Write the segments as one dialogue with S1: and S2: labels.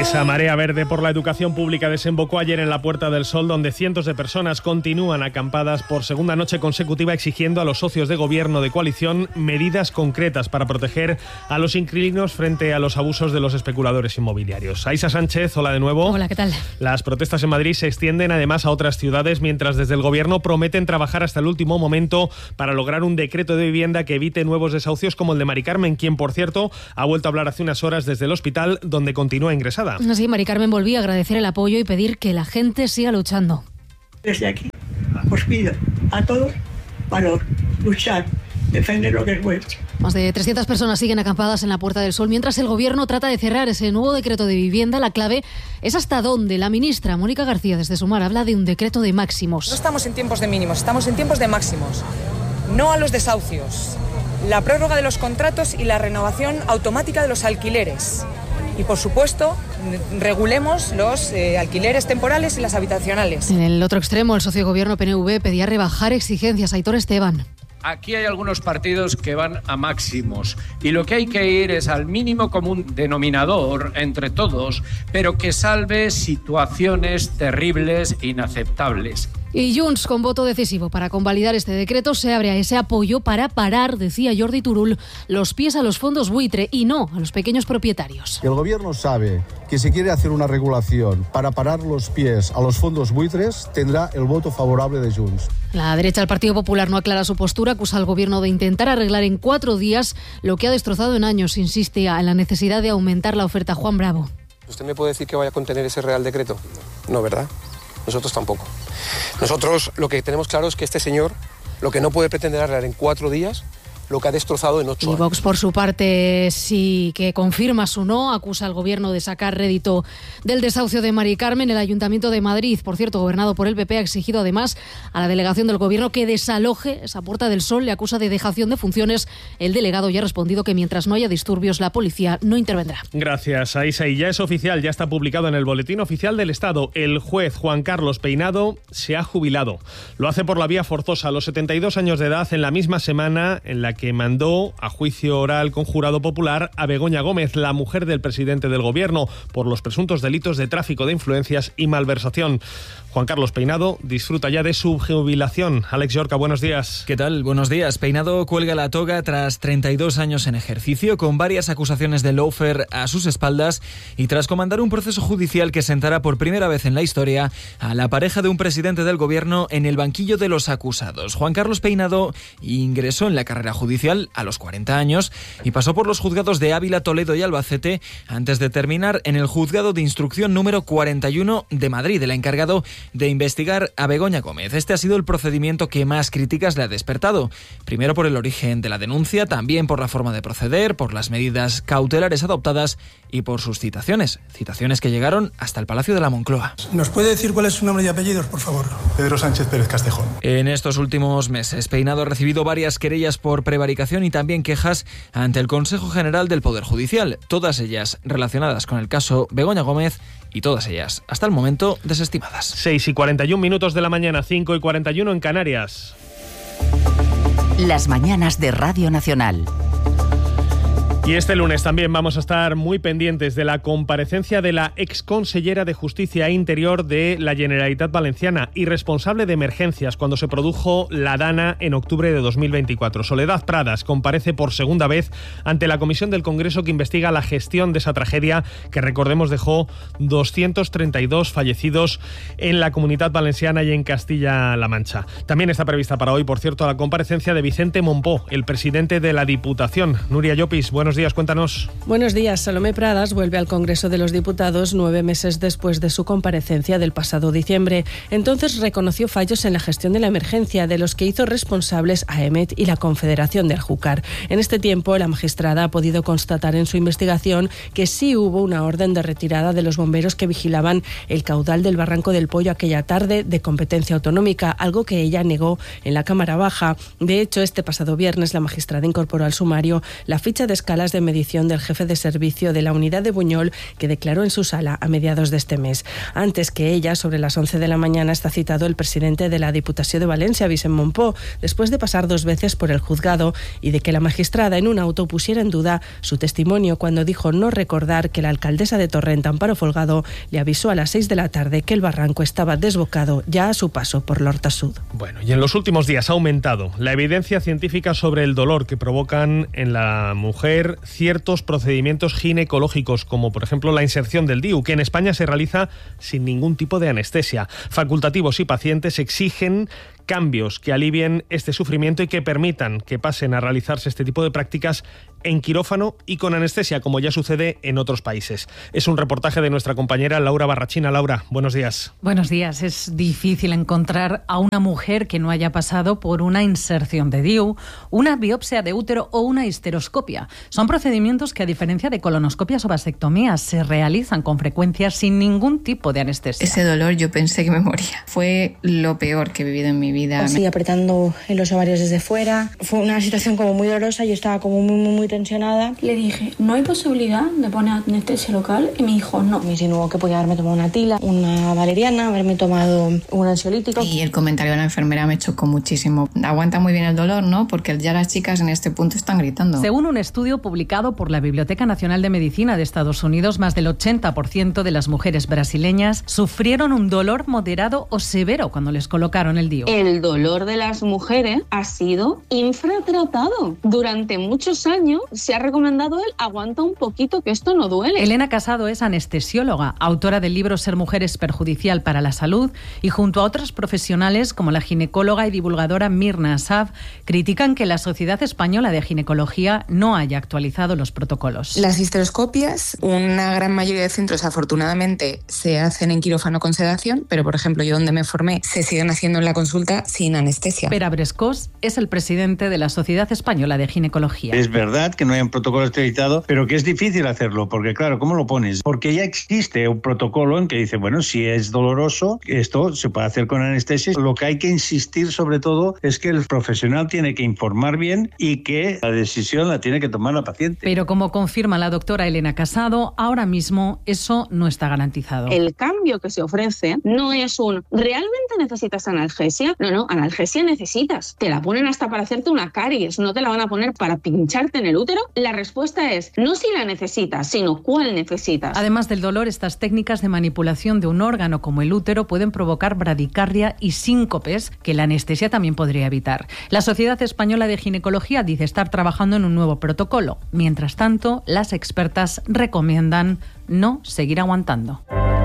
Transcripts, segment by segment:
S1: Esa marea verde por la educación pública desembocó ayer en la Puerta del Sol, donde cientos de personas continúan acampadas por segunda noche consecutiva exigiendo a los socios de gobierno de coalición medidas concretas para proteger a los inquilinos frente a los abusos de los especuladores inmobiliarios. Aisa Sánchez, hola de nuevo.
S2: Hola, ¿qué tal?
S1: Las protestas en Madrid se extienden además a otras ciudades, mientras desde el gobierno prometen trabajar hasta el último momento para lograr un decreto de vivienda que evite nuevos desahucios como el de Mari Carmen, quien, por cierto, ha vuelto a hablar hace unas horas desde el hospital, donde continúa ingresada.
S2: Sí, Mari Carmen volvía a agradecer el apoyo y pedir que la gente siga luchando.
S3: Desde aquí os pido a todos valor, luchar, defender lo que es vuestro.
S2: Más de 300 personas siguen acampadas en la Puerta del Sol mientras el gobierno trata de cerrar ese nuevo decreto de vivienda. La clave es hasta dónde. La ministra Mónica García desde Sumar habla de un decreto de máximos.
S4: No estamos en tiempos de mínimos, estamos en tiempos de máximos. No a los desahucios, la prórroga de los contratos y la renovación automática de los alquileres. Y, por supuesto, regulemos los alquileres temporales y las habitacionales.
S2: En el otro extremo, el socio de gobierno PNV pedía rebajar exigencias. Aitor Esteban.
S5: Aquí hay algunos partidos que van a máximos y lo que hay que ir es al mínimo común denominador entre todos, pero que salve situaciones terribles e inaceptables.
S2: Y Junts, con voto decisivo para convalidar este decreto, se abre a ese apoyo para parar, decía Jordi Turull, los pies a los fondos buitre y no a los pequeños propietarios.
S6: El gobierno sabe que si quiere hacer una regulación para parar los pies a los fondos buitres, tendrá el voto favorable de Junts.
S2: La derecha del Partido Popular no aclara su postura, acusa al gobierno de intentar arreglar en 4 días lo que ha destrozado en años. Insiste en la necesidad de aumentar la oferta. Juan Bravo.
S7: ¿Usted me puede decir que vaya a contener ese Real Decreto? No, ¿verdad? Nosotros tampoco. Nosotros lo que tenemos claro es que este señor lo que no puede pretender arreglar en 4 días lo que ha destrozado en 8 años.
S2: Y Vox, por su parte, sí que confirma su no, acusa al gobierno de sacar rédito del desahucio de Mari Carmen. El Ayuntamiento de Madrid, por cierto, gobernado por el PP, ha exigido además a la delegación del gobierno que desaloje esa Puerta del Sol. Le acusa de dejación de funciones. El delegado ya ha respondido que mientras no haya disturbios, la policía no intervendrá.
S1: Gracias, Aisa. Y ya es oficial, ya está publicado en el Boletín Oficial del Estado. El juez Juan Carlos Peinado se ha jubilado. Lo hace por la vía forzosa a los 72 años de edad, en la misma semana en la que mandó a juicio oral con jurado popular a Begoña Gómez, la mujer del presidente del gobierno, por los presuntos delitos de tráfico de influencias y malversación. Juan Carlos Peinado disfruta ya de su jubilación. Alex Yorca, buenos días.
S8: ¿Qué tal? Buenos días. Peinado cuelga la toga tras 32 años en ejercicio, con varias acusaciones de lawfare a sus espaldas y tras comandar un proceso judicial que sentará por primera vez en la historia a la pareja de un presidente del gobierno en el banquillo de los acusados. Juan Carlos Peinado ingresó en la carrera judicial a los 40 años y pasó por los juzgados de Ávila, Toledo y Albacete antes de terminar en el juzgado de instrucción número 41 de Madrid, el encargado de investigar a Begoña Gómez. Este ha sido el procedimiento que más críticas le ha despertado. Primero por el origen de la denuncia, también por la forma de proceder, por las medidas cautelares adoptadas y por sus citaciones que llegaron hasta el Palacio de la Moncloa.
S9: ¿Nos puede decir cuál es su nombre y apellidos, por favor?
S10: Pedro Sánchez Pérez Castejón.
S8: En estos últimos meses, Peinado ha recibido varias querellas por prevaricación y también quejas ante el Consejo General del Poder Judicial, todas ellas relacionadas con el caso Begoña Gómez y todas ellas, hasta el momento, desestimadas.
S1: 6:41 de la mañana, 5:41 en Canarias.
S11: Las mañanas de Radio Nacional.
S1: Y este lunes también vamos a estar muy pendientes de la comparecencia de la exconsellera de Justicia e Interior de la Generalitat Valenciana y responsable de emergencias cuando se produjo la Dana en octubre de 2024. Soledad Pradas comparece por segunda vez ante la comisión del Congreso que investiga la gestión de esa tragedia que, recordemos, dejó 232 fallecidos en la Comunidad Valenciana y en Castilla-La Mancha. También está prevista para hoy, por cierto, la comparecencia de Vicente Mompó, el presidente de la Diputación. Nuria Llopis, buenos días, cuéntanos.
S12: Buenos días. Salomé Pradas vuelve al Congreso de los Diputados 9 meses después de su comparecencia del pasado diciembre. Entonces reconoció fallos en la gestión de la emergencia, de los que hizo responsables a EMET y la Confederación del Júcar. En este tiempo, la magistrada ha podido constatar en su investigación que sí hubo una orden de retirada de los bomberos que vigilaban el caudal del Barranco del Pollo aquella tarde de competencia autonómica, algo que ella negó en la Cámara Baja. De hecho, este pasado viernes la magistrada incorporó al sumario la ficha de escalada salas de medición del jefe de servicio de la unidad de Buñol, que declaró en su sala a mediados de este mes. Antes que ella, sobre las 11 de la mañana, está citado el presidente de la Diputació de Valencia, Vicent Montpó, después de pasar 2 veces por el juzgado y de que la magistrada en un auto pusiera en duda su testimonio cuando dijo no recordar que la alcaldesa de Torrent, Amparo Folgado, le avisó a las 6 de la tarde que el barranco estaba desbocado ya a su paso por l'Horta Sud.
S1: Bueno, y en los últimos días ha aumentado la evidencia científica sobre el dolor que provocan en la mujer ciertos procedimientos ginecológicos, como por ejemplo la inserción del DIU, que en España se realiza sin ningún tipo de anestesia. Facultativos y pacientes exigen cambios que alivien este sufrimiento y que permitan que pasen a realizarse este tipo de prácticas en quirófano y con anestesia, como ya sucede en otros países. Es un reportaje de nuestra compañera Laura Barrachina. Laura, buenos días.
S10: Buenos días. Es difícil encontrar a una mujer que no haya pasado por una inserción de DIU, una biopsia de útero o una histeroscopia. Son procedimientos que, a diferencia de colonoscopias o vasectomías, se realizan con frecuencia sin ningún tipo de anestesia.
S13: Ese dolor yo pensé que me moría. Fue lo peor que he vivido en mi vida.
S14: Así, apretando en los ovarios desde fuera. Fue una situación como muy dolorosa, yo estaba como muy tensionada.
S15: Le dije, ¿no hay posibilidad de poner anestesia local? Y me dijo, no.
S14: Me insinuó que podía haberme tomado una tila, una valeriana, haberme tomado un ansiolítico.
S13: Y el comentario de la enfermera me chocó muchísimo. Aguanta muy bien el dolor, ¿no? Porque ya las chicas en este punto están gritando.
S10: Según un estudio publicado por la Biblioteca Nacional de Medicina de Estados Unidos, más del 80% de las mujeres brasileñas sufrieron un dolor moderado o severo cuando les colocaron el DIU.
S16: El dolor de las mujeres ha sido infratratado. Durante muchos años se ha recomendado el aguanta un poquito que esto no duele.
S10: Elena Casado es anestesióloga, autora del libro Ser mujer es perjudicial para la salud, y junto a otras profesionales como la ginecóloga y divulgadora Mirna Asaf, critican que la Sociedad Española de Ginecología no haya actualizado los protocolos.
S17: Las histeroscopias, una gran mayoría de centros afortunadamente se hacen en quirófano con sedación, pero por ejemplo yo donde me formé se siguen haciendo en la consulta sin anestesia.
S10: Pere Brescós es el presidente de la Sociedad Española de Ginecología.
S18: Es verdad que no hay un protocolo esterilizado, pero que es difícil hacerlo, porque claro, ¿cómo lo pones? Porque ya existe un protocolo en que dice, bueno, si es doloroso, esto se puede hacer con anestesia. Lo que hay que insistir sobre todo es que el profesional tiene que informar bien y que la decisión la tiene que tomar la paciente.
S10: Pero como confirma la doctora Elena Casado, ahora mismo eso no está garantizado.
S16: El cambio que se ofrece no es un ¿realmente necesitas analgesia? No, analgesia necesitas. Te la ponen hasta para hacerte una caries, no te la van a poner para pincharte en el útero. La respuesta es no si la necesitas, sino cuál necesitas.
S10: Además del dolor, estas técnicas de manipulación de un órgano como el útero pueden provocar bradicardia y síncopes que la anestesia también podría evitar. La Sociedad Española de Ginecología dice estar trabajando en un nuevo protocolo. Mientras tanto, las expertas recomiendan no seguir aguantando.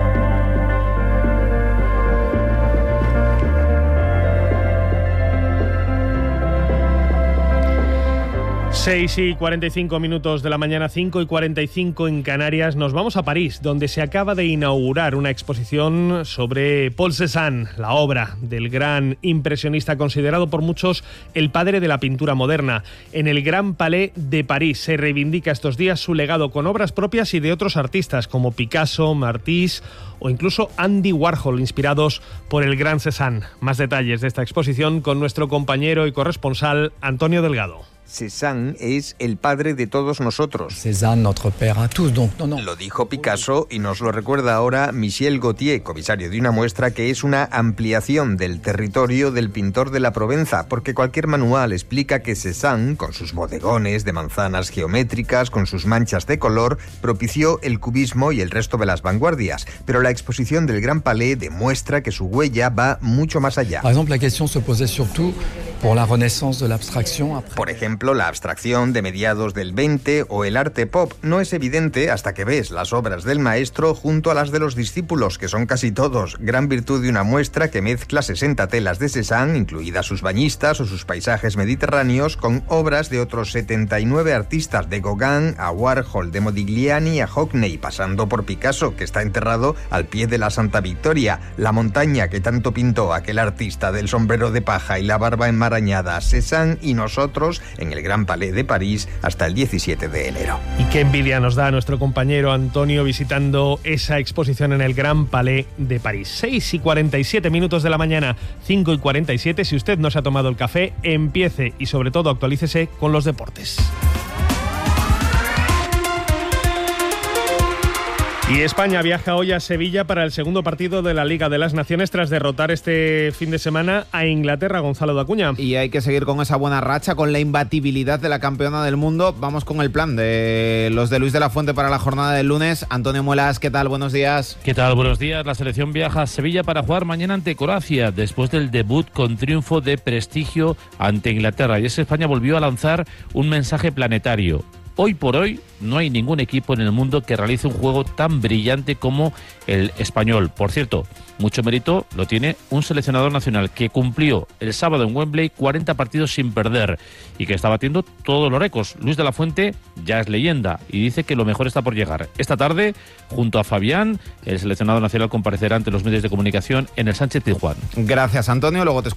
S1: 6:45 de la mañana, 5:45 en Canarias. Nos vamos a París, donde se acaba de inaugurar una exposición sobre Paul Cézanne, la obra del gran impresionista considerado por muchos el padre de la pintura moderna. En el Gran Palais de París se reivindica estos días su legado con obras propias y de otros artistas como Picasso, Matisse o incluso Andy Warhol, inspirados por el gran Cézanne. Más detalles de esta exposición con nuestro compañero y corresponsal Antonio Delgado.
S19: Cézanne es el padre de todos nosotros.
S20: Cézanne, notre père à tous, donc no.
S19: Lo dijo Picasso y nos lo recuerda ahora Michel Gauthier, comisario de una muestra que es una ampliación del territorio del pintor de la Provenza, porque cualquier manual explica que Cézanne, con sus bodegones de manzanas geométricas, con sus manchas de color, propició el cubismo y el resto de las vanguardias. Pero la exposición del Gran Palais demuestra que su huella va mucho más allá.
S20: Par exemple, la question se posait surtout pour la renaissance de l'abstraction.
S19: Por ejemplo, la abstracción de mediados del 20 o el arte pop no es evidente hasta que ves las obras del maestro junto a las de los discípulos, que son casi todos. Gran virtud de una muestra que mezcla 60 telas de Cézanne, incluidas sus bañistas o sus paisajes mediterráneos, con obras de otros 79 artistas, de Gauguin a Warhol, de Modigliani a Hockney, pasando por Picasso, que está enterrado al pie de la Santa Victoria, la montaña que tanto pintó aquel artista del sombrero de paja y la barba enmarañada, Cézanne y nosotros, en el Gran Palais de París hasta el 17 de enero.
S1: Y qué envidia nos da a nuestro compañero Antonio visitando esa exposición en el Gran Palais de París. 6:47 de la mañana, 5:47. Si usted no se ha tomado el café, empiece y sobre todo actualícese con los deportes. Y España viaja hoy a Sevilla para el segundo partido de la Liga de las Naciones tras derrotar este fin de semana a Inglaterra. Gonzalo de Acuña.
S21: Y hay que seguir con esa buena racha, con la imbatibilidad de la campeona del mundo. Vamos con el plan de los de Luis de la Fuente para la jornada del lunes. Antonio Muelas, ¿qué tal? Buenos días.
S22: ¿Qué tal? Buenos días. La selección viaja a Sevilla para jugar mañana ante Croacia, después del debut con triunfo de prestigio ante Inglaterra. Y es que España volvió a lanzar un mensaje planetario. Hoy por hoy no hay ningún equipo en el mundo que realice un juego tan brillante como el español. Por cierto, mucho mérito lo tiene un seleccionador nacional que cumplió el sábado en Wembley 40 partidos sin perder y que está batiendo todos los récords. Luis de la Fuente ya es leyenda y dice que lo mejor está por llegar. Esta tarde, junto a Fabián, el seleccionador nacional comparecerá ante los medios de comunicación en el Sánchez Pizjuán.
S21: Gracias, Antonio. Luego te